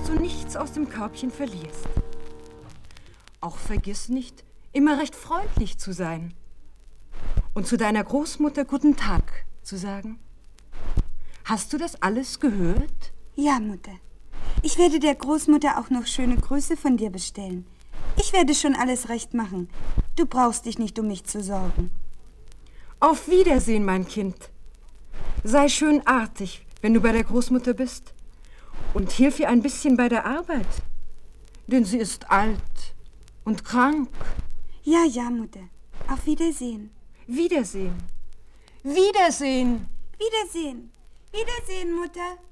du nichts aus dem Körbchen verlierst. Auch vergiss nicht, immer recht freundlich zu sein und zu deiner Großmutter guten Tag zu sagen. Hast du das alles gehört? Ja, Mutter. Ich werde der Großmutter auch noch schöne Grüße von dir bestellen. Ich werde schon alles recht machen. Du brauchst dich nicht um mich zu sorgen. Auf Wiedersehen, mein Kind. Sei schön artig, wenn du bei der Großmutter bist. Und hilf ihr ein bisschen bei der Arbeit. Denn sie ist alt und krank. Ja, ja, Mutter. Auf Wiedersehen. Wiedersehen. Wiedersehen. Wiedersehen. Wiedersehen, Mutter.